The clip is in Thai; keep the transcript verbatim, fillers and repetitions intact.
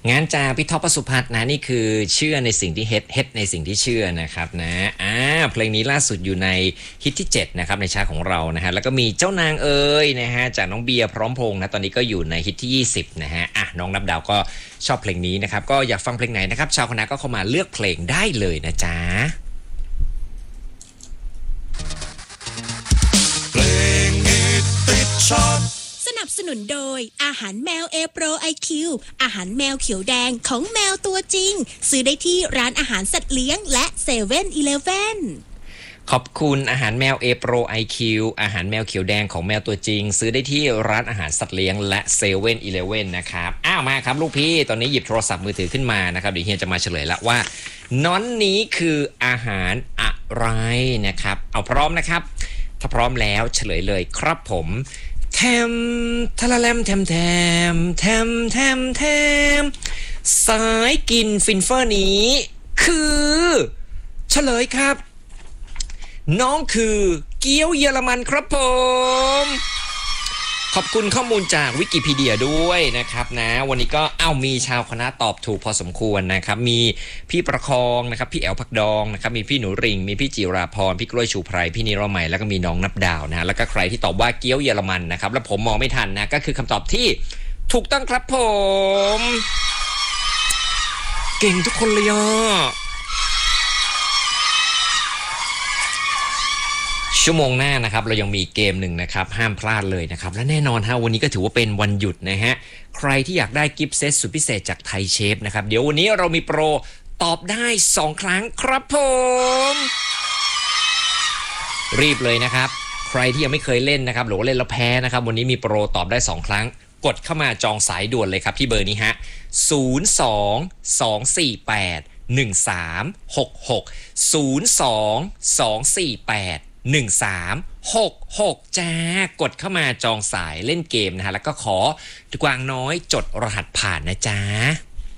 งานจากพี่ท็อป ประสุพัฒน์นะนี่คือเชื่อในสิ่งที่เฮ็ดเฮ็ดในสิ่งที่เชื่อนะครับนะอ่าเพลงนี้ล่าสุดอยู่ในฮิตที่เจ็ดนะครับในชาร์ตของเรานะฮะแล้วก็มีเจ้านางเอ๋ยนะฮะจากน้องเบียร์พร้อมพงษ์นะตอนนี้ก็อยู่ในฮิตที่ยี่สิบนะฮะอ่ะน้องนับดาวก็ชอบเพลงนี้นะครับก็อยากฟังเพลงไหนนะครับชาวคณะก็เข้ามาเลือกเพลงได้เลยนะจ๊ะเพลงฮิตติดชาร์ตสนับสนุนโดยอาหารแมวเอโปรไอคิวอาหารแมวเขียวแดงของแมวตัวจริงซื้อได้ที่ร้านอาหารสัตว์เลี้ยงและเซเว่นอีเลฟเว่นขอบคุณอาหารแมว A Pro ไอ คิว อาหารแมวเขียวแดงของแมวตัวจริงซื้อได้ที่ร้านอาหารสัตว์เลี้ยงและเซเว่นอีเลฟเว่นนะครับอ้าวมาครับลูกพี่ตอนนี้หยิบโทรศัพท์มือถือขึ้นมานะครับเดี๋ยวเฮียจะมาเฉลยละว่าน้อนนี้คืออาหารอะไรนะครับเอาพร้อมนะครับถ้าพร้อมแล้วเฉลยเลยครับผมแทมทะละแลมแทมแทมแทมแทมแทมสายกินฟินเฟอร์นี้คือเฉลยครับน้องคือเกี๊ยวเยอรมันครับผมขอบคุณข้อมูลจากวิกิพีเดียด้วยนะครับนะวันนี้ก็เอ้ามีชาวคณะตอบถูกพอสมควรนะครับมีพี่ประคองนะครับพี่แอลพักดองนะครับมีพี่หนูริงมีพี่จิราพรพี่กล้วยชูไพรพี่นิรมัยแล้วก็มีน้องนับดาวนะแล้วก็ใครที่ตอบว่าเกี๊ยวเยอรมันนะครับแล้วผมมองไม่ทันนะก็คือคำตอบที่ถูกต้องครับผมเก่งทุกคนเลยอ่ะชั่วโมงหน้านะครับเรายังมีเกมหนึ่งนะครับห้ามพลาดเลยนะครับและแน่นอนฮะวันนี้ก็ถือว่าเป็นวันหยุดนะฮะใครที่อยากได้กิฟต์เซตสุดพิเศษจากไทยเชฟนะครับเดี๋ยววันนี้เรามีโปรตอบได้สองครั้งครับผมรีบเลยนะครับใครที่ยังไม่เคยเล่นนะครับหรือว่าเล่นแล้วแพ้นะครับวันนี้มีโปรตอบได้สองครั้งกดเข้ามาจองสายด่วนเลยครับที่เบอร์นี้ฮะศูนย์ สอง สอง สี่ แปด หนึ่ง สาม หก หก ศูนย์ สอง สอง สี่ แปดหนึ่ง สาม หก หกจ้ากดเข้ามาจองสายเล่นเกมนะฮะแล้วก็ขอกวางน้อยจดรหัสผ่านนะจ๊ะ